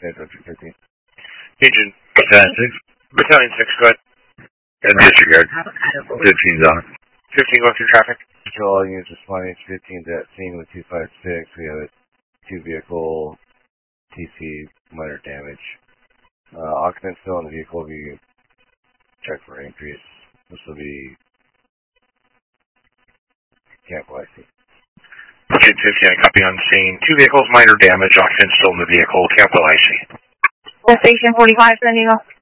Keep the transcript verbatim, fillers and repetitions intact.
Central two fifteen. Agent. Battalion six. Battalion six, go ahead. And disregard. fifteen's on. fifteen going through traffic. Control all units responding to fifteen's at scene with two five six. We have a two vehicle T C minor damage. Uh, occupants still in the vehicle will be checked for increase. This will be Cancel I C. Agent fifteen, copy on scene. Two vehicles, minor damage. Occupants still in the vehicle. Cancel I C. Station forty-five, sending off.